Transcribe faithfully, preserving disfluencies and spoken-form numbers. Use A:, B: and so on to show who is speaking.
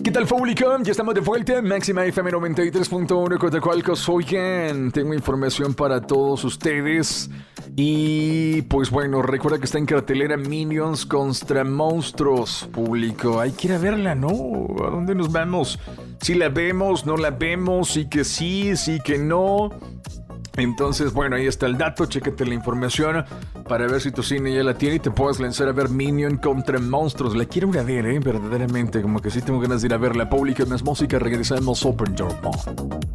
A: ¿Qué tal, público? Ya estamos de vuelta. Máxima F M noventa y tres punto uno Coatzacoalcos. Oigan, tengo información para todos ustedes. Y pues bueno, recuerda que está en cartelera Minions contra Monstruos, público. Hay que ir a verla, ¿no? ¿A dónde nos vamos? Si la vemos, no la vemos, sí que sí, sí que no. Entonces, bueno, ahí está el dato, chécate la información para ver si tu cine ya la tiene y te puedes lanzar a ver Minion contra Monstruos. La quiero ir a ver, eh, verdaderamente, como que sí tengo ganas de ir a verla. Pública, más música, regresamos Open Door Mall.